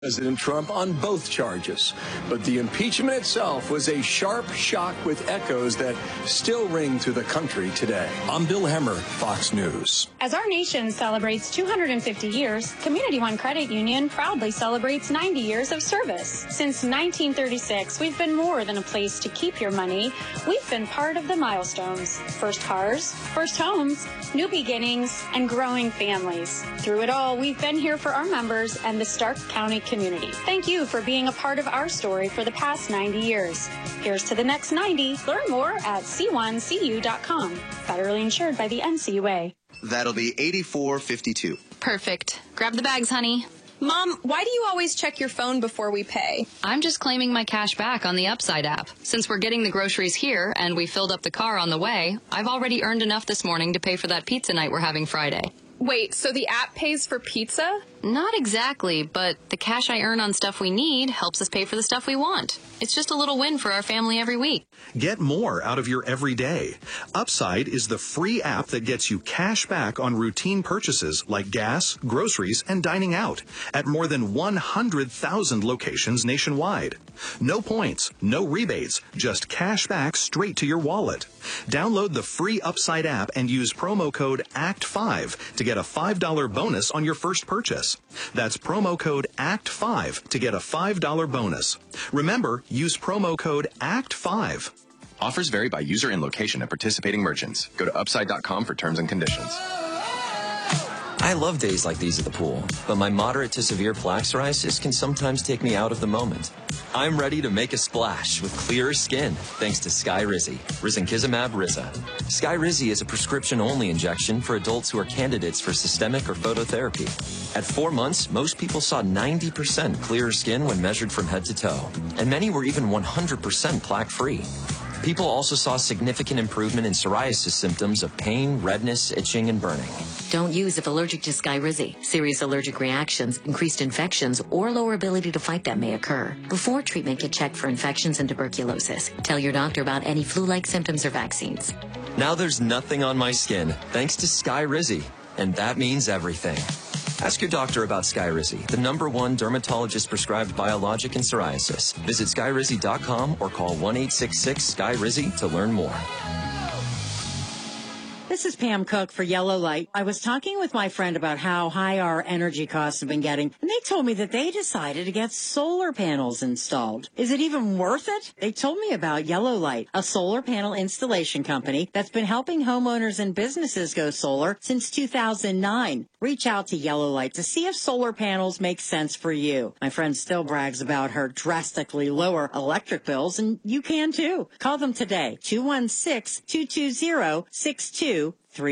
President Trump on both charges. But the impeachment itself was a sharp shock with echoes that still ring through the country today. I'm Bill Hemmer, Fox News. As our nation celebrates 250 years, Community One Credit Union proudly celebrates 90 years of service. Since 1936, we've been more than a place to keep your money. We've been part of the milestones. First cars, first homes, new beginnings, and growing families. Through it all, we've been here for our members and the Stark County community. Thank you for being a part of our story for the past 90 years. Here's to the next 90. Learn more at c1cu.com. Federally insured by the NCUA. That'll be $84.52. Perfect. Grab the bags, honey. Mom, why do you always check your phone before we pay? I'm just claiming my cash back on the Upside app. Since we're getting the groceries here and we filled up the car on the way, I've already earned enough this morning to pay for that pizza night we're having Friday. Wait, so the app pays for pizza? Not exactly, but the cash I earn on stuff we need helps us pay for the stuff we want. It's just a little win for our family every week. Get more out of your everyday. Upside is the free app that gets you cash back on routine purchases like gas, groceries, and dining out at more than 100,000 locations nationwide. No points, no rebates, just cash back straight to your wallet. Download the free Upside app and use promo code ACT5 to get a $5 bonus on your first purchase. That's promo code ACT5 to get a $5 bonus. Remember, use promo code ACT5. Offers vary by user and location at participating merchants. Go to upside.com for terms and conditions. I love days like these at the pool, but my moderate to severe plaque psoriasis can sometimes take me out of the moment. I'm ready to make a splash with clearer skin thanks to Skyrizi, risankizumab Riza. Skyrizi is a prescription-only injection for adults who are candidates for systemic or phototherapy. At 4 months, most people saw 90% clearer skin when measured from head to toe, and many were even 100% plaque-free. People also saw significant improvement in psoriasis symptoms of pain, redness, itching, and burning. Don't use if allergic to Skyrizi. Serious allergic reactions, increased infections, or lower ability to fight them may occur. Before treatment, get checked for infections and tuberculosis. Tell your doctor about any flu-like symptoms or vaccines. Now there's nothing on my skin thanks to Skyrizi, and that means everything. Ask your doctor about Skyrizi, the #1 dermatologist-prescribed biologic in psoriasis. Visit Skyrizi.com or call 1-866-SKYRIZI to learn more. This is Pam Cook for Yellow Light. I was talking with my friend about how high our energy costs have been getting, and they told me that they decided to get solar panels installed. Is it even worth it? They told me about Yellow Light, a solar panel installation company that's been helping homeowners and businesses go solar since 2009. Reach out to Yellow Light to see if solar panels make sense for you. My friend still brags about her drastically lower electric bills, and you can too. Call them today, 216-220-6233.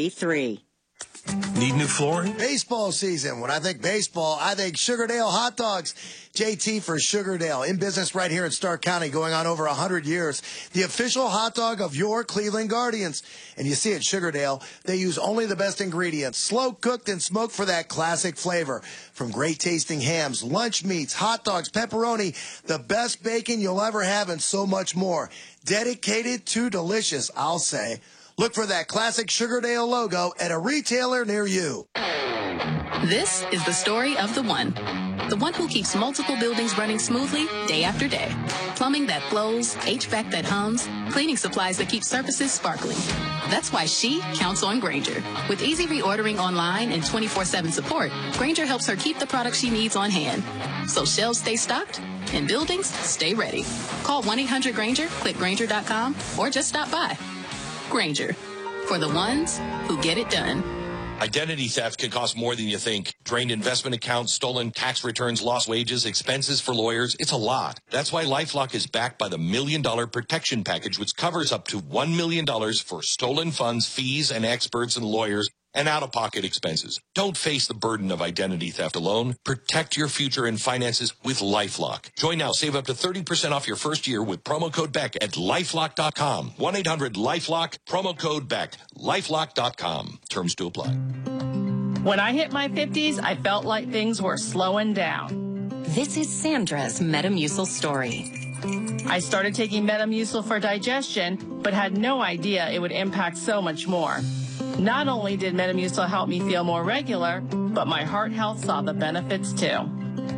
Need new flooring? Baseball season. When I think baseball, I think Sugardale hot dogs. JT for Sugardale, in business right here in Stark County, going on over 100 years. The official hot dog of your Cleveland Guardians. And you see at Sugardale, they use only the best ingredients, slow cooked and smoked for that classic flavor. From great tasting hams, lunch meats, hot dogs, pepperoni, the best bacon you'll ever have, and so much more. Dedicated to delicious, I'll say. Look for that classic Sugardale logo at a retailer near you. This is the story of the one who keeps multiple buildings running smoothly day after day. Plumbing that flows, HVAC that hums, cleaning supplies that keep surfaces sparkling. That's why she counts on Grainger. With easy reordering online and 24/7 support, Grainger helps her keep the products she needs on hand. So shelves stay stocked and buildings stay ready. Call 1-800-GRAINGER, click Grainger.com, or just stop by. Grainger, for the ones who get it done. Identity theft can cost more than you think. Drained investment accounts, stolen tax returns, lost wages, expenses for lawyers. It's a lot. That's why LifeLock is backed by the $1 Million Protection Package, which covers up to $1 million for stolen funds, fees, and experts and lawyers, and out-of-pocket expenses. Don't face the burden of identity theft alone. Protect your future and finances with LifeLock. Join now. Save up to 30% off your first year with promo code BECK at LifeLock.com. 1-800-LifeLock, promo code BECK. LifeLock.com. Terms to apply. When I hit my 50s, I felt like things were slowing down. This is Sandra's Metamucil story. I started taking Metamucil for digestion, but had no idea it would impact so much more. Not only did Metamucil help me feel more regular, but my heart health saw the benefits too.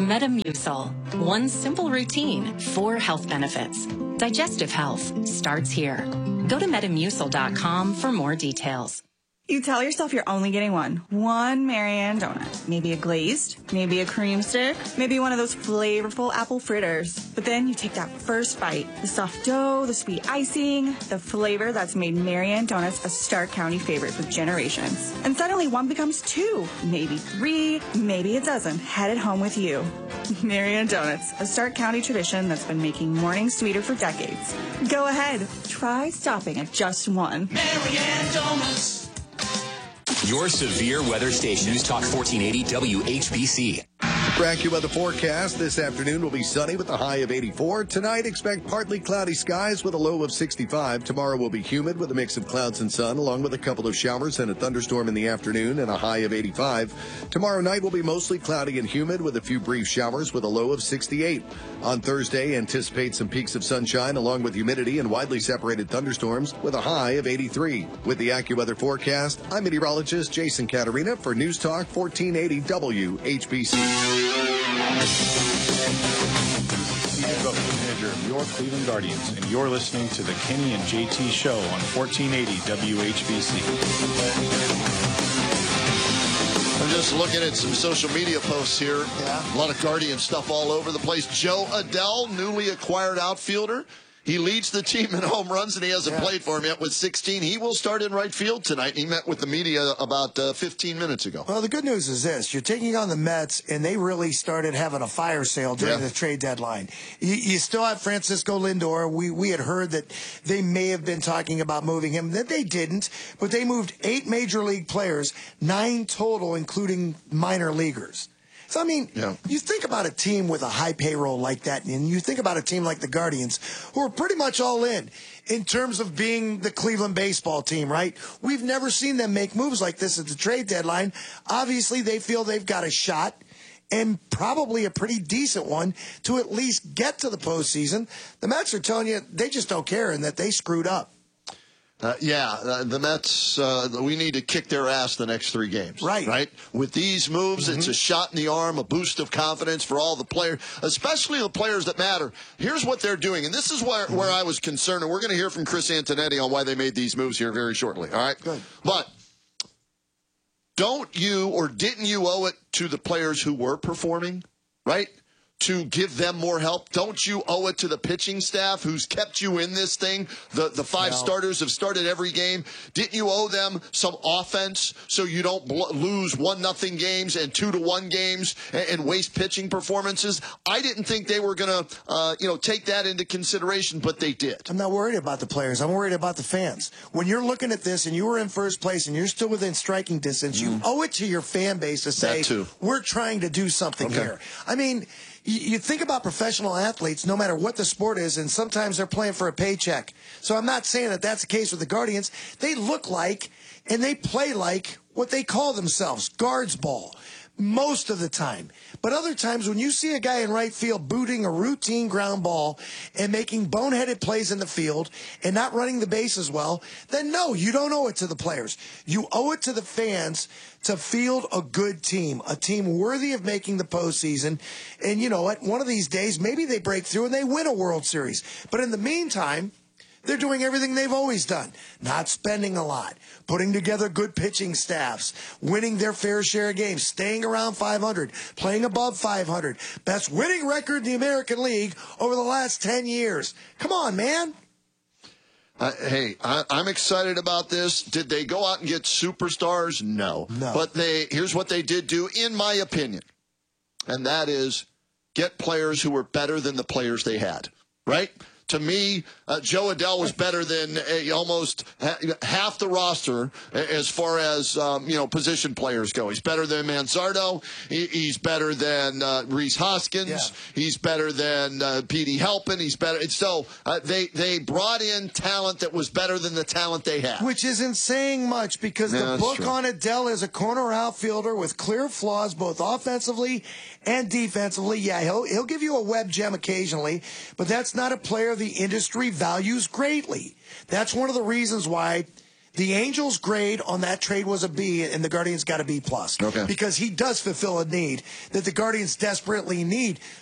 Metamucil. One simple routine, 4 health benefits. Digestive health starts here. Go to Metamucil.com for more details. You tell yourself you're only getting one Marianne donut. Maybe a glazed, maybe a cream stick, maybe one of those flavorful apple fritters. But then you take that first bite, the soft dough, the sweet icing, the flavor that's made Marianne Donuts a Stark County favorite for generations. And suddenly one becomes 2, maybe 3, maybe a dozen, headed home with you. Marianne Donuts, a Stark County tradition that's been making mornings sweeter for decades. Go ahead, try stopping at just one. Marianne Donuts. Your severe weather station, News Talk 1480 WHBC. For AccuWeather forecast, this afternoon will be sunny with a high of 84. Tonight, expect partly cloudy skies with a low of 65. Tomorrow will be humid with a mix of clouds and sun, along with a couple of showers and a thunderstorm in the afternoon and a high of 85. Tomorrow night will be mostly cloudy and humid with a few brief showers with a low of 68. On Thursday, anticipate some peaks of sunshine along with humidity and widely separated thunderstorms with a high of 83. With the AccuWeather forecast, I'm meteorologist Jason Caterina for News Talk 1480 WHBC. Steve Buckle, manager of your Cleveland Guardians, and you're listening to the Kenny and JT Show on 1480 WHBC. I'm just looking at some social media posts here. Yeah. A lot of Guardian stuff all over the place. Joe Adell, newly acquired outfielder. He leads the team in home runs, and he hasn't played for him yet with 16. He will start in right field tonight. He met with the media about 15 minutes ago. Well, the good news is this. You're taking on the Mets, and they really started having a fire sale during the trade deadline. You still have Francisco Lindor. We had heard that they may have been talking about moving him. That they didn't, but they moved 8 major league players, 9 total, including minor leaguers. So, I mean, you think about a team with a high payroll like that, and you think about a team like the Guardians, who are pretty much all in terms of being the Cleveland baseball team, right? We've never seen them make moves like this at the trade deadline. Obviously, they feel they've got a shot, and probably a pretty decent one, to at least get to the postseason. The Mets are telling you they just don't care and that they screwed up. The Mets, we need to kick their ass the next 3 games. Right? With these moves, it's a shot in the arm, a boost of confidence for all the players, especially the players that matter. Here's what they're doing, and this is where I was concerned, and we're going to hear from Chris Antonetti on why they made these moves here very shortly. All right? Good. But don't you or didn't you owe it to the players who were performing, right, to give them more help? Don't you owe it to the pitching staff who's kept you in this thing? The 5 starters have started every game. Didn't you owe them some offense so you don't lose 1-0 games and 2-1 games and waste pitching performances? I didn't think they were going to, take that into consideration, but they did. I'm not worried about the players. I'm worried about the fans. When you're looking at this and you were in first place and you're still within striking distance, you owe it to your fan base to say, we're trying to do something here. I mean, you think about professional athletes, no matter what the sport is, and sometimes they're playing for a paycheck. So I'm not saying that that's the case with the Guardians. They look like and they play like what they call themselves, guards ball, most of the time. But other times when you see a guy in right field booting a routine ground ball and making boneheaded plays in the field and not running the bases well, then no, you don't owe it to the players. You owe it to the fans to field a good team, a team worthy of making the postseason. And you know what? One of these days, maybe they break through and they win a World Series. But in the meantime, they're doing everything they've always done. Not spending a lot, putting together good pitching staffs, winning their fair share of games, staying around 500, playing above 500. Best winning record in the American League over the last 10 years. Come on, man. I'm excited about this. Did they go out and get superstars? No. But here's what they did do, in my opinion, and that is get players who were better than the players they had, right? To me, Joe Adell was better than almost half the roster as far as position players go. He's better than Manzardo. He's better than Rhys Hoskins. Yeah. He's better than Petey Halpin. He's better. So they brought in talent that was better than the talent they had, which isn't saying much because the book on Adell is a corner outfielder with clear flaws both offensively and defensively. Yeah, he'll give you a web gem occasionally, but that's not a player the industry values greatly. That's one of the reasons why The Angels' grade on that trade was a B, and the Guardians got a B+. Okay. Because he does fulfill a need that the Guardians desperately need.